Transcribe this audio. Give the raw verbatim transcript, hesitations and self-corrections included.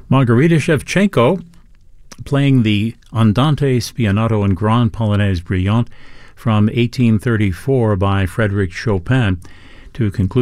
Margarita Shevchenko playing the Andante Spianato and Grand Polonaise Brillante from eighteen thirty-four by Frédéric Chopin to conclude